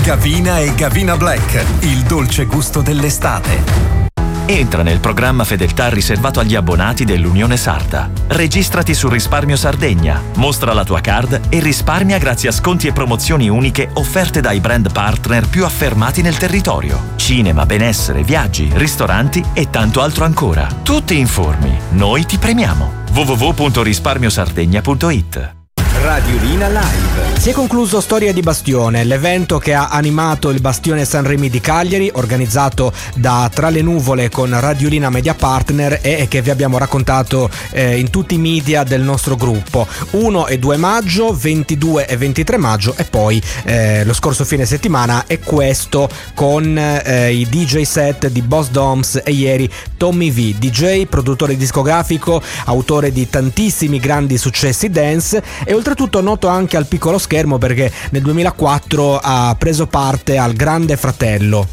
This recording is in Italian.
Gavina e Gavina Black, il dolce gusto dell'estate. Entra nel programma Fedeltà riservato agli abbonati dell'Unione Sarda. Registrati su Risparmio Sardegna, mostra la tua card e risparmia grazie a sconti e promozioni uniche offerte dai brand partner più affermati nel territorio. Cinema, benessere, viaggi, ristoranti e tanto altro ancora. Tu ti informi, noi ti premiamo. www.risparmiosardegna.it. Radiolina Live. Si è concluso Storia di Bastione, l'evento che ha animato il Bastione San Remi di Cagliari, organizzato da Tra le Nuvole con Radiolina Media Partner e che vi abbiamo raccontato in tutti i media del nostro gruppo. 1 e 2 maggio, 22 e 23 maggio e poi lo scorso fine settimana è questo con i DJ set di Boss Doms e ieri Tommy V, DJ, produttore discografico, autore di tantissimi grandi successi dance e oltretutto noto anche al piccolo schermo perché nel 2004 ha preso parte al Grande Fratello.